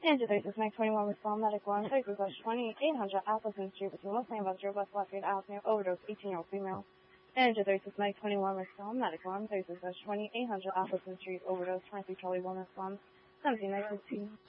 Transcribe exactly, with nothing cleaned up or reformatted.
Angela Davis, Mike twenty-one, respond medical on Texas, twenty-eight hundred Appleton Street, between Los Angeles, Bus Lafayette Avenue, overdose, eighteen-year-old female. Angela Davis, Mike twenty-one, respond medical on Texas, twenty-eight hundred Appleton Street, overdose, twenty-three Charlie one, respond, seventeen nineteen.